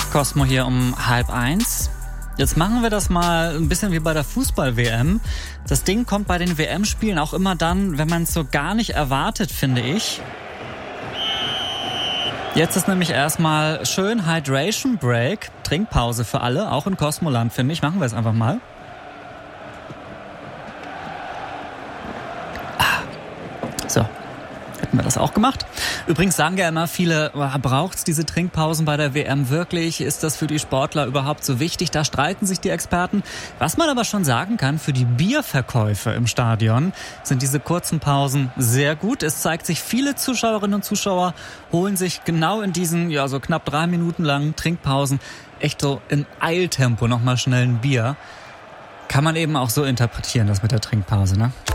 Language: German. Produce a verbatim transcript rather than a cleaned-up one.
Cosmo hier um halb eins. Jetzt machen wir das mal ein bisschen wie bei der Fußball-W M. Das Ding kommt bei den W M-Spielen auch immer dann, wenn man es so gar nicht erwartet, finde ich. Jetzt ist nämlich erstmal schön Hydration Break, Trinkpause für alle, auch in Cosmoland, finde ich. Machen wir es einfach mal. Ah. So. Hätten wir das auch gemacht. Übrigens sagen ja immer viele, braucht's diese Trinkpausen bei der W M wirklich? Ist das für die Sportler überhaupt so wichtig? Da streiten sich die Experten. Was man aber schon sagen kann, für die Bierverkäufe im Stadion sind diese kurzen Pausen sehr gut. Es zeigt sich, viele Zuschauerinnen und Zuschauer holen sich genau in diesen, ja, so knapp drei Minuten langen Trinkpausen echt so im Eiltempo nochmal schnell ein Bier. Kann man eben auch so interpretieren, das mit der Trinkpause, ne?